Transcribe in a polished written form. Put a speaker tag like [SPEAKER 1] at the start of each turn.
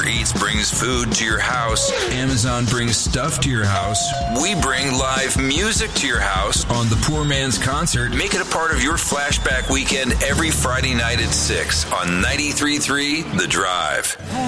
[SPEAKER 1] Eats brings food to your house.
[SPEAKER 2] Amazon brings stuff to your house.
[SPEAKER 1] We bring live music to your house
[SPEAKER 2] on the Poor Man's Concert.
[SPEAKER 1] Make it a part of your flashback weekend every Friday night at 6 on 93.3 The Drive.